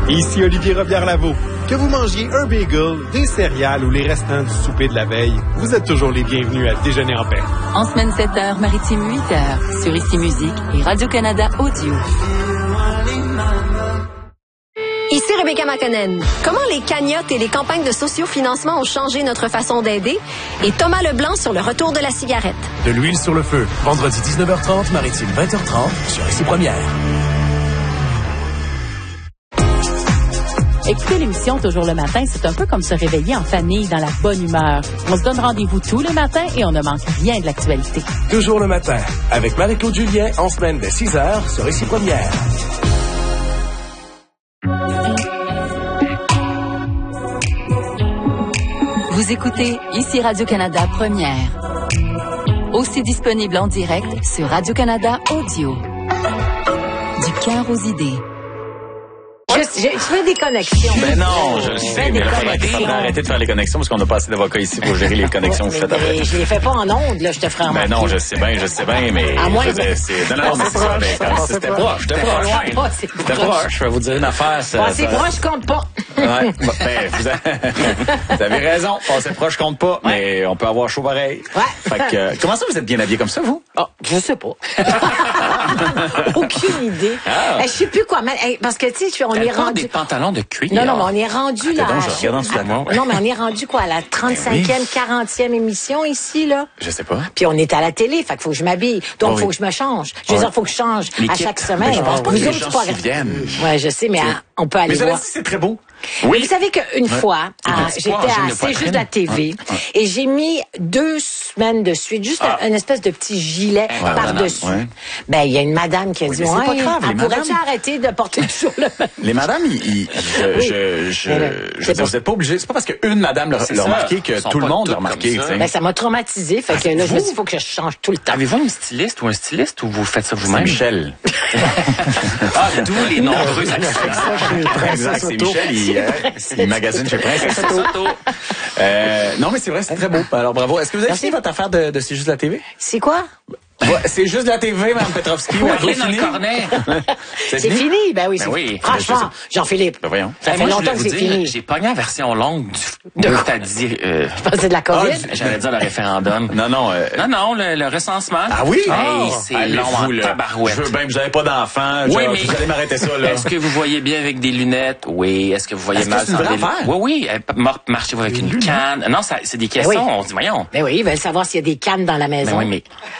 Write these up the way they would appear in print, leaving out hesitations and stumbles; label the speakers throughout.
Speaker 1: Ici Olivier Robillard-Lavaux. Que vous mangiez un bagel, des céréales ou les restants du souper de la veille, vous êtes toujours les bienvenus à Déjeuner en paix.
Speaker 2: En semaine 7h, Maritime 8h, sur Ici Musique et Radio-Canada Audio.
Speaker 3: Ici Rebecca McConnell. Comment les cagnottes et les campagnes de sociofinancement ont changé notre façon d'aider? Et Thomas Leblanc sur le retour de la cigarette.
Speaker 4: De l'huile sur le feu. Vendredi 19h30, Maritime 20h30, sur Ici Première.
Speaker 5: Écouter l'émission Toujours le matin, c'est un peu comme se réveiller en famille dans la bonne humeur. On se donne rendez-vous tous les matins et on ne manque rien de l'actualité.
Speaker 4: Toujours le matin, avec Marie-Claude Julien, en semaine dès 6h, sur Ici Première.
Speaker 2: Vous écoutez Ici Radio-Canada Première. Aussi disponible en direct sur Radio-Canada Audio. Du cœur aux idées.
Speaker 6: Je fais des connexions.
Speaker 7: Ben non, je le sais, mais il faudrait arrêter de faire les connexions parce qu'on n'a pas assez d'avocats ici pour gérer les connexions que vous faites après.
Speaker 6: Je les fais pas en ondes, là, je te ferai remarquer.
Speaker 7: Ben non, je sais bien, mais...
Speaker 6: À moins
Speaker 7: non, mais c'est ça, c'était proche, C'était proche, je vais vous dire une affaire, ça...
Speaker 6: C'est proche, compte pas.
Speaker 7: Ouais, ben, vous avez raison, passer proche compte pas, mais on peut avoir chaud pareil.
Speaker 6: Ouais.
Speaker 7: Fait que, comment ça vous êtes bien habillé comme ça, vous?
Speaker 6: Oh, je sais pas. Aucune idée. Je sais plus quoi mettre. Parce que, tu sais, on est rendu...
Speaker 8: des pantalons de cuir.
Speaker 6: Non, mais on est rendu là.
Speaker 7: Donc, je regarde en dessous de la main.
Speaker 6: Non, mais on est rendu quoi, à la 35e, 40e émission ici, là?
Speaker 7: Je sais pas.
Speaker 6: Puis on est à la télé, fait qu'il faut que je m'habille. Donc, il faut que je me change. Je veux dire, il faut que je change à chaque semaine.
Speaker 7: Je pense pas que les gens
Speaker 6: pas
Speaker 7: s'y viennent.
Speaker 6: Ouais, je sais, mais on peut aller
Speaker 7: mais
Speaker 6: voir.
Speaker 7: Mais c'est très beau.
Speaker 6: Oui. Vous savez qu'une fois, j'étais à C'est juste la TV et j'ai mis 2 semaines de suite, juste une espèce de petit gilet par-dessus. Ben, il y a une madame qui a dit,
Speaker 7: c'est pas grave,
Speaker 6: pourrais-tu arrêter de porter toujours le même?
Speaker 7: Les madames, je veux dire, vous êtes pas obligé. C'est pas parce qu'une madame l'a remarqué que tout le monde l'a remarqué.
Speaker 6: Ben, ça m'a traumatisé. Fait que là, je me suis dit, il faut que je change tout le temps.
Speaker 8: Avez-vous une styliste ou un styliste ou vous faites ça vous-même?
Speaker 7: Michel.
Speaker 8: Tous les nombreux
Speaker 7: Exact, c'est Michel, il magasine chez Princesse Auto. Non, mais c'est vrai, c'est très beau. Alors, bravo. Est-ce que vous avez fini votre affaire de C'est juste la TV?
Speaker 6: C'est quoi?
Speaker 7: C'est juste la TV, Mme Petrovski.
Speaker 8: Dans le cornet.
Speaker 6: C'est fini, ben oui. Franchement, Jean-Philippe.
Speaker 7: Ben voyons.
Speaker 6: Ça fait longtemps que c'est fini.
Speaker 8: J'ai pogné la version longue du t'as dit.
Speaker 6: Je pensais de la COVID.
Speaker 8: J'allais dire le référendum.
Speaker 7: Non,
Speaker 8: le recensement.
Speaker 7: Ah oui?
Speaker 8: C'est long en tabarouette.
Speaker 7: Je veux bien, vous n'avez pas d'enfant.
Speaker 8: Oui, mais
Speaker 7: vous allez m'arrêter ça, là.
Speaker 8: Est-ce que vous voyez bien avec des lunettes? Oui. Est-ce que vous voyez mal sans des lunettes? Oui. Marchez-vous avec une canne? Non, c'est des questions. On se dit, voyons.
Speaker 6: Ben oui, ils veulent savoir s'il y a des cannes dans la maison.
Speaker 8: Ben oui, mais...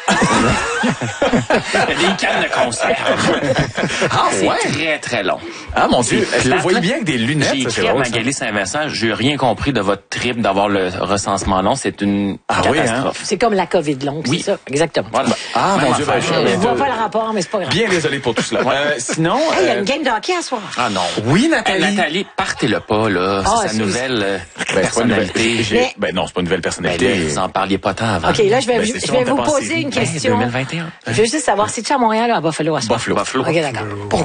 Speaker 8: des cannes de conserve. C'est très, très long.
Speaker 7: Ah, mon Dieu. Est-ce que vous voyez bien avec des lunettes?
Speaker 8: J'ai écrit à Magali Saint-Vincent, j'ai rien compris de votre trip d'avoir le recensement long. C'est une catastrophe.
Speaker 6: C'est comme la COVID longue, c'est ça? Exactement.
Speaker 8: Voilà.
Speaker 7: Mon Dieu,
Speaker 6: je vois pas le rapport, mais c'est pas grave.
Speaker 7: Bien désolé pour tout cela. Sinon...
Speaker 6: Il y a une game de hockey à soir.
Speaker 8: Ah non.
Speaker 7: Oui, Nathalie.
Speaker 8: Nathalie, partez-le pas, là. C'est sa nouvelle personnalité.
Speaker 7: Ben non, c'est pas une nouvelle personnalité.
Speaker 8: Vous en parliez pas tant avant.
Speaker 6: OK, là, je vais vous poser une question.
Speaker 8: 2021.
Speaker 6: Je veux juste savoir, c'est-tu à Montréal ou à Buffalo à soir?
Speaker 7: Buffalo.
Speaker 6: OK, d'accord.